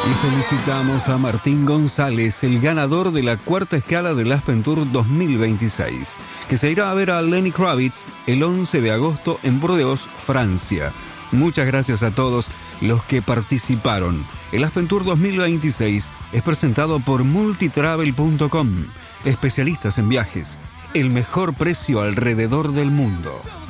Y felicitamos a Martín González, el ganador de la cuarta escala del Aspen Tour 2026, que se irá a ver a Lenny Kravitz el 11 de agosto en Burdeos, Francia. Muchas gracias a todos los que participaron. El Aspen Tour 2026 es presentado por multitravel.com, especialistas en viajes, el mejor precio alrededor del mundo.